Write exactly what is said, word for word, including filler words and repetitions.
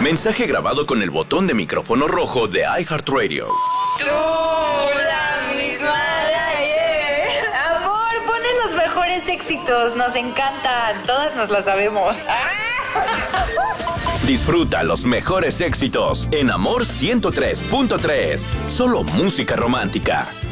Mensaje grabado con el botón de micrófono rojo de iHeartRadio. Tú, la misma de ayer. Amor, ponen los mejores éxitos. Nos encantan. Todas nos las sabemos. Disfruta los mejores éxitos en Amor ciento tres punto tres. Solo música romántica.